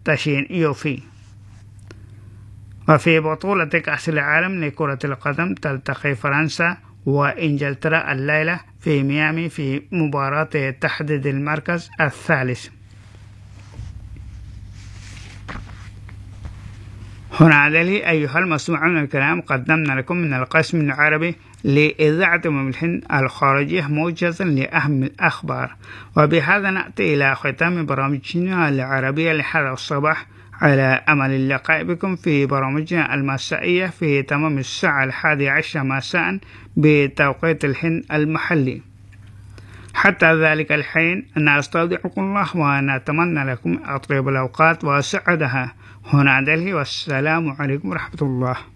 تشين يوفي. وفي بطولة كأس العالم لكرة القدم تلتقي فرنسا وإنجلترا الليلة في ميامي في مباراة تحديد المركز الثالث. هنا دليل أيها المستمعون الكرام، قدمنا لكم من القسم العربي لإذاعة الهند الخارجية موجزا لأهم الأخبار، وبهذا نأتي إلى ختام برامجنا العربية لهذا الصباح، على أمل اللقاء بكم في برامجنا المسائية في تمام الساعة 11 مساء بتوقيت الهند المحلي. حتى ذلك الحين نستودعكم الله ونتمنى لكم أطيب الأوقات وسعدها. هنا دلهي، والسلام عليكم ورحمة الله.